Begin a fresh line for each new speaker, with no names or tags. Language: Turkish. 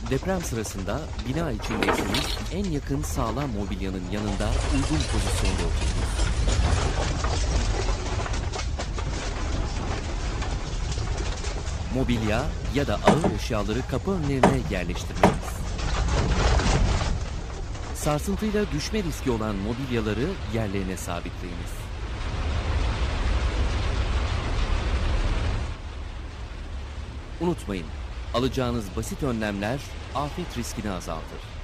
Deprem sırasında bina içindeyseniz en yakın sağlam mobilyanın yanında uygun pozisyonda oturunuz. Mobilya ya da ağır eşyaları kapı önlerine yerleştirmeliyiz. Sarsıntıyla düşme riski olan mobilyaları yerlerine sabitleyiniz. Unutmayın, alacağınız basit önlemler afet riskini azaltır.